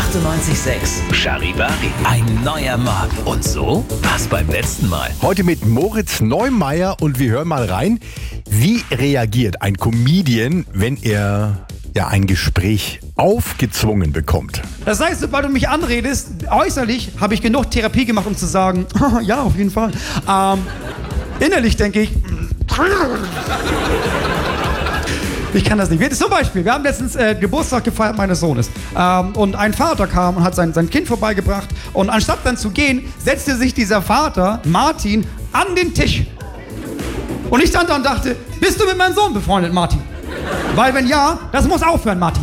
98.6 Charivari. Ein neuer Morgen. Und so war's beim letzten Mal. Heute mit Moritz Neumeier und wir hören mal rein, wie reagiert ein Comedian, wenn er ein Gespräch aufgezwungen bekommt. Das heißt, sobald du mich anredest, äußerlich habe ich genug Therapie gemacht, um zu sagen, ja, auf jeden Fall. Innerlich denke ich, ich kann das nicht. Zum Beispiel, wir haben letztens Geburtstag gefeiert meines Sohnes. Und ein Vater kam und hat sein Kind vorbeigebracht. Und anstatt dann zu gehen, setzte sich dieser Vater, Martin, an den Tisch. Und ich stand da und dachte, bist du mit meinem Sohn befreundet, Martin? Weil wenn ja, das muss aufhören, Martin.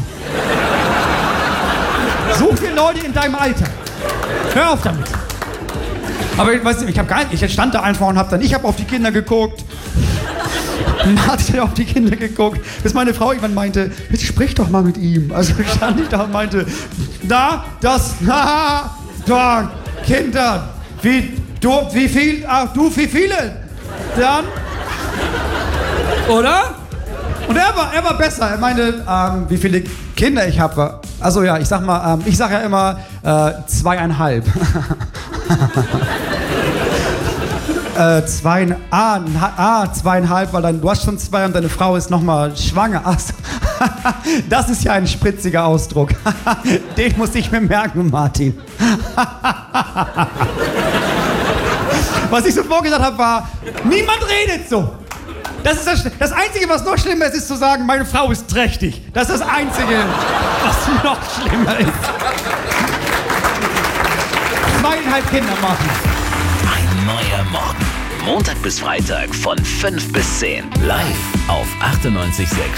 So viele Leute in deinem Alter. Hör auf damit. Aber weißt du, ich stand da einfach und ich habe auf die Kinder geguckt. Martin hat auf die Kinder geguckt, bis meine Frau irgendwann meinte, jetzt sprich doch mal mit ihm. Also stand ich da und meinte, Kinder, wie viele? Dann, oder? Und er war besser. Er meinte, wie viele Kinder ich habe. Also ja, ich sag ja immer 2,5. 2,5, weil du hast schon 2 und deine Frau ist nochmal schwanger. Ach so. Das ist ja ein spritziger Ausdruck. Den muss ich mir merken, Martin. Was ich so vorgesagt habe, war, niemand redet so. Das ist das Einzige, was noch schlimmer ist zu sagen, meine Frau ist trächtig. Das ist das Einzige, was noch schlimmer ist. 2,5 Kinder machen. Ein neuer Morgen. Montag bis Freitag von 5 bis 10. Live auf 98.6